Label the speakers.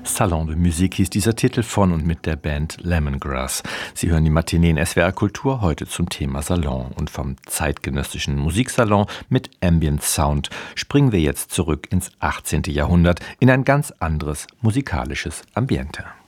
Speaker 1: Salon de Musique hieß dieser Titel von und mit der Band Lemongrass. Sie hören die Matinee in SWR Kultur heute zum Thema Salon. Und vom zeitgenössischen Musiksalon mit Ambient Sound springen wir jetzt zurück ins 18. Jahrhundert in ein ganz anderes musikalisches Ambiente.